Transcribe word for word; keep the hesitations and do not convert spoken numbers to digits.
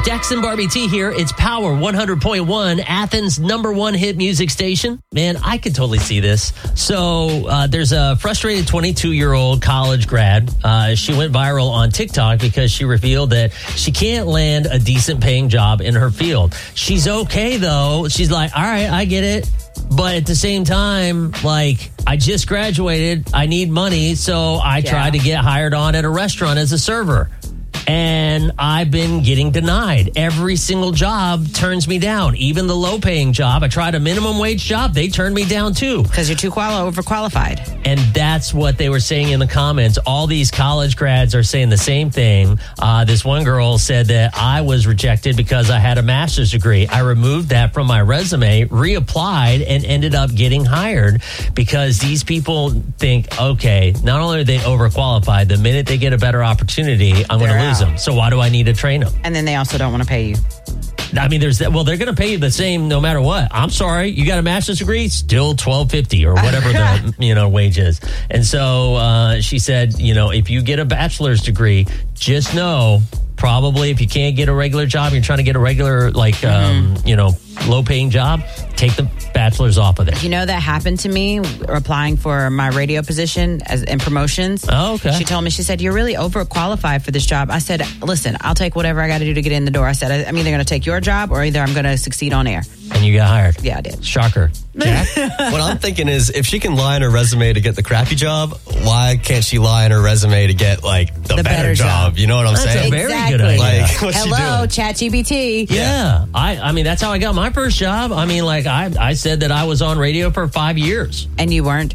Dex and Barbie T here. It's Power one hundred point one, Athens' number one hit music station. Man, I could totally see this. So uh, there's a frustrated twenty-two-year-old college grad. Uh, she went viral on TikTok because she revealed that she can't land a decent paying job in her field. She's okay, though. She's like, all right, I get it. But at the same time, like, I just graduated. I need money. So I Yeah. tried to get hired on at a restaurant as a server. And I've been getting denied. Every single job turns me down. Even the low-paying job. I tried a minimum wage job. They turned me down, too. Because you're too quali- overqualified. And that's what they were saying in the comments. All these college grads are saying the same thing. Uh, this one girl said that I was rejected because I had a master's degree. I removed that from my resume, reapplied, and ended up getting hired because these people think, okay, not only are they overqualified, the minute they get a better opportunity, I'm going to They're lose out. them. So why do I need to train them? And then they also don't want to pay you. I mean, there's that. Well, they're going to pay you the same no matter what. I'm sorry, you got a master's degree, still twelve fifty or whatever the you know wage is. And so uh, she said, you know, if you get a bachelor's degree, just know probably if you can't get a regular job, you're trying to get a regular like mm-hmm. um, you know low paying job, take the bachelor's off of it. You know, that happened to me applying for my radio position as in promotions. Oh, okay. She told me, she said, you're really overqualified for this job. I said, listen, I'll take whatever I got to do to get in the door. I said, I'm either going to take your job or either I'm going to succeed on air. And you got hired. Yeah, I did. Shocker. Jack? What I'm thinking is, if she can lie in her resume to get the crappy job, why can't she lie in her resume to get like the, The better, better job? job. You know what I'm That's saying? a very Exactly. good idea. Like, what's Hello, she doing? ChatGPT. Yeah, I, I mean, that's how I got my first job. I mean, like, I, I said that I was on radio for five years. And you weren't.